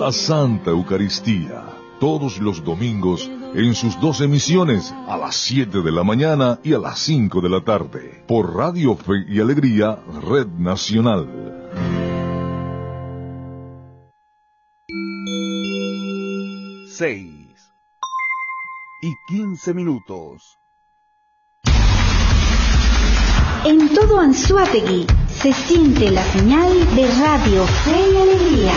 la Santa Eucaristía, todos los domingos en sus dos emisiones, a las 7 de la mañana y a las 5 de la tarde, por Radio Fe y Alegría, Red Nacional. 6:15. En todo Anzoátegui se siente la señal de Radio Fe y Alegría.